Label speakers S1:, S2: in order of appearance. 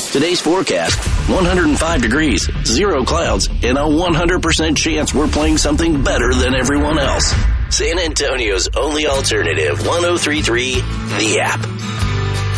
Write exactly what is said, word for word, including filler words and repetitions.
S1: Today's forecast, one hundred five degrees, zero clouds, and a one hundred percent chance we're playing something better than everyone else. San Antonio's only alternative, one oh three point three, The App.